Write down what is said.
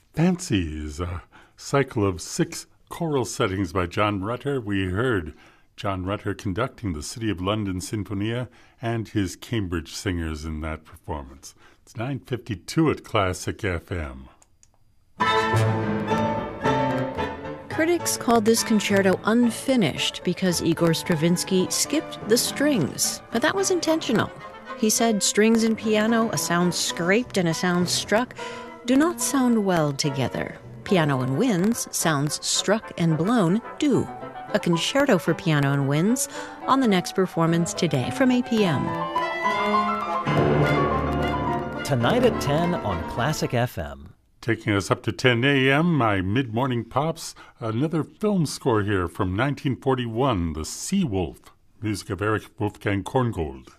Fancy is a cycle of 6 choral settings by John Rutter. We heard John Rutter conducting the City of London Sinfonia and his Cambridge Singers in that performance. It's 9:52 at Classic FM. Critics called this concerto unfinished because Igor Stravinsky skipped the strings, but that was intentional. He said strings and piano, a sound scraped and a sound struck, do not sound well together. Piano and winds, sounds struck and blown, do. A concerto for piano and winds on the next performance today from 8 p.m. Tonight at 10 on Classic FM. Taking us up to 10 a.m., my mid-morning pops, another film score here from 1941, The Sea Wolf, music of Erich Wolfgang Korngold.